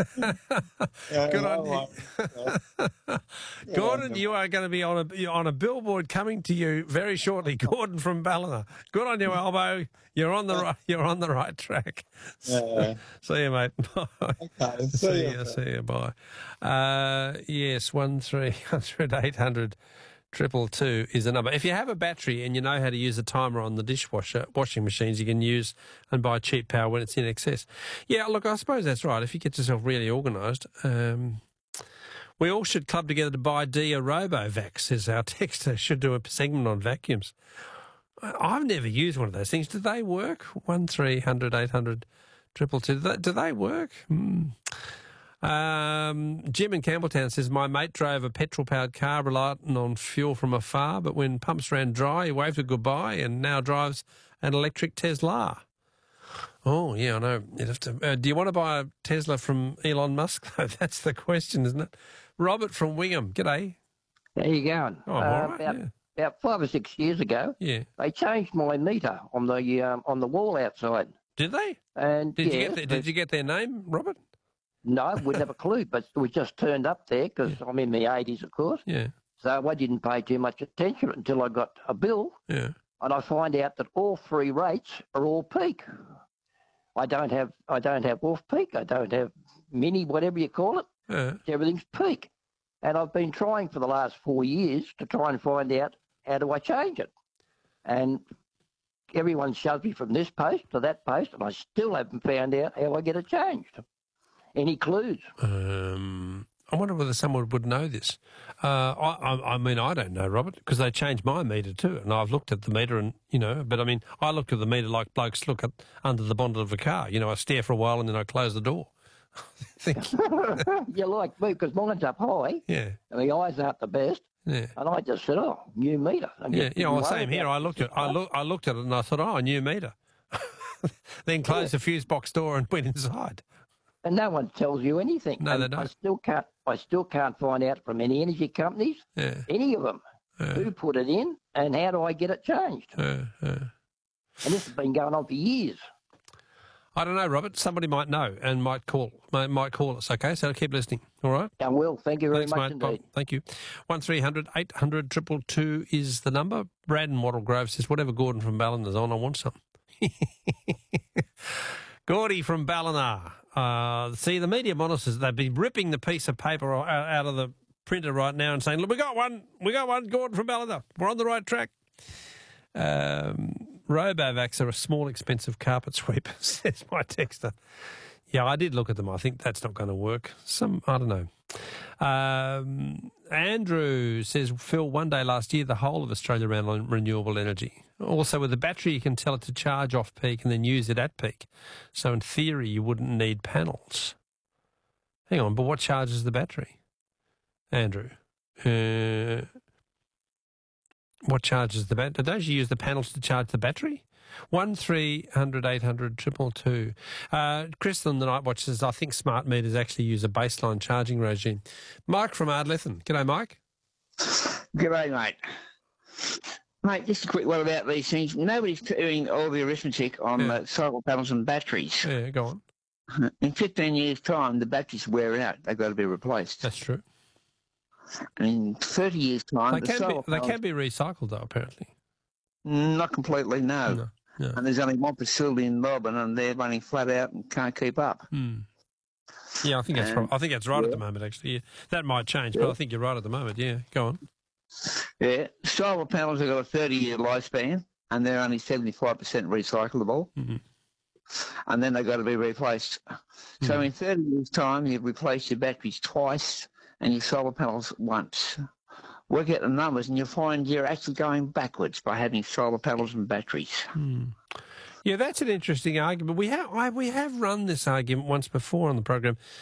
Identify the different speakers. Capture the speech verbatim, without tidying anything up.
Speaker 1: Good on you. Gordon, you are going to be on a on a billboard coming to you very shortly. Gordon from Ballina. Good on you, Albo. You're on the right. You're on the right track.
Speaker 2: Yeah.
Speaker 1: See you, mate. Bye.
Speaker 2: Okay.
Speaker 1: See,
Speaker 2: See
Speaker 1: you.
Speaker 2: you.
Speaker 1: See you. Bye. Uh, yes, one three hundred eight hundred. Triple two is the number. If you have a battery and you know how to use a timer on the dishwasher, washing machines, you can use and buy cheap power when it's in excess. Yeah, look, I suppose that's right. If you get yourself really organised, um, we all should club together to buy D a RoboVac, says our texter. Should do a segment on vacuums. I've never used one of those things. Do they work? One three hundred eight hundred triple two. Do they, do they work? Hmm. Um, Jim in Campbelltown says, my mate drove a petrol-powered car relying on fuel from afar, but when pumps ran dry, he waved a goodbye and now drives an electric Tesla. Oh, yeah, I know. You'd have to, uh, do you want to buy a Tesla from Elon Musk? That's the question, isn't it? Robert from Wingham, g'day.
Speaker 3: How you going?
Speaker 1: Oh, I'm
Speaker 3: uh,
Speaker 1: all right,
Speaker 3: about,
Speaker 1: yeah.
Speaker 3: about five or six years ago,
Speaker 1: Yeah.
Speaker 3: they changed my meter on the um, on the wall outside.
Speaker 1: Did they?
Speaker 3: And
Speaker 1: Did,
Speaker 3: yeah,
Speaker 1: you, get the, did you get their name, Robert?
Speaker 3: No, we never a clue, but we just turned up there because I'm in the eighties, of course.
Speaker 1: Yeah.
Speaker 3: So I didn't pay too much attention until I got a bill,
Speaker 1: Yeah.
Speaker 3: and I find out that all three rates are all peak. I don't have I don't have off peak. I don't have mini, whatever you call it.
Speaker 1: Yeah.
Speaker 3: Everything's peak, and I've been trying for the last four years to try and find out how do I change it, and everyone shoves me from this post to that post, and I still haven't found out how I get it changed. Any clues?
Speaker 1: Um, I wonder whether someone would know this. Uh, I, I, I mean, I don't know, Robert, because they changed my meter too, and I've looked at the meter, and you know, but I mean, I looked at the meter like blokes look at under the bonnet of a car. You know, I stare for a while and then I close the door. Think,
Speaker 3: You're like me because mine's up high,
Speaker 1: yeah,
Speaker 3: and the eyes aren't the best.
Speaker 1: yeah,
Speaker 3: And I just said, "Oh, new meter." And
Speaker 1: yeah,
Speaker 3: just
Speaker 1: yeah. Well,
Speaker 3: worried
Speaker 1: same here.
Speaker 3: about
Speaker 1: I looked at, I look, I looked at it, and I thought, oh, a new meter. Then closed the fuse box door and went inside.
Speaker 3: And no one tells you anything.
Speaker 1: No,
Speaker 3: and
Speaker 1: they don't.
Speaker 3: I still can't. I still can't find out from any energy companies,
Speaker 1: Yeah,
Speaker 3: any of them,
Speaker 1: yeah,
Speaker 3: who put it in and how do I get it changed.
Speaker 1: yeah, yeah.
Speaker 3: And this has been going on for years.
Speaker 1: I don't know, Robert. Somebody might know and might call, might, might call us. Okay, so keep listening. All right.
Speaker 3: I will. Thank you very
Speaker 1: Thanks,
Speaker 3: much
Speaker 1: mate. Bob.
Speaker 3: indeed.
Speaker 1: Thank you. One three hundred eight hundred triple two is the number. Brad in Wattle Grove says, whatever Gordon from Ballina's on, I want some. Gordy from Ballina. Uh, see, the media monitors, they'd be ripping the piece of paper out, out of the printer right now and saying, look, we got one. We got one, Gordon from Ballina. We're on the right track. Um, RoboVacs are a small, expensive carpet sweeper, says my texter. Yeah, I did look at them. I think that's not going to work. Some, I don't know. Um, Andrew says, Phil, one day last year, the whole of Australia ran on renewable energy. Also, with the battery, you can tell it to charge off peak and then use it at peak. So, in theory, you wouldn't need panels. Hang on, but what charges the battery? Andrew. Uh, what charges the battery? Don't you use the panels to charge the battery? One three hundred eight hundred triple two. Uh, Chris on the Night Watch says, I think smart meters actually use a baseline charging regime. Mike from Ardlethan. G'day, Mike.
Speaker 4: G'day, mate. Mate, just a quick one about these things. Nobody's doing all the arithmetic on
Speaker 1: Yeah.
Speaker 4: uh, solar panels and batteries.
Speaker 1: Yeah, go on.
Speaker 4: In fifteen years' time, the batteries wear out. They've got to be replaced.
Speaker 1: That's true.
Speaker 4: And in thirty years' time,
Speaker 1: They
Speaker 4: the
Speaker 1: can be,
Speaker 4: solar
Speaker 1: they
Speaker 4: panels,
Speaker 1: can be recycled, though, apparently.
Speaker 4: not completely, no.
Speaker 1: No, no.
Speaker 4: And there's only one facility in Melbourne, and they're running flat out and can't keep up.
Speaker 1: Hmm. Yeah, I think that's
Speaker 4: Um,
Speaker 1: prob- I think that's right at
Speaker 4: yeah.
Speaker 1: the moment, actually. Yeah. That might change, but
Speaker 4: Yeah.
Speaker 1: I think you're right at the moment. Yeah, go on.
Speaker 4: Yeah, solar panels have got a thirty-year lifespan, and they're only seventy-five percent recyclable.
Speaker 1: Mm-hmm.
Speaker 4: And then they've got to be replaced. So
Speaker 1: Mhm.
Speaker 4: in thirty years' time, you've replaced your batteries twice and your solar panels once. Work out the numbers, and you'll find you're actually going backwards by having solar panels and batteries.
Speaker 1: Hmm. Yeah, that's an interesting argument. We have I, we have run this argument once before on the program.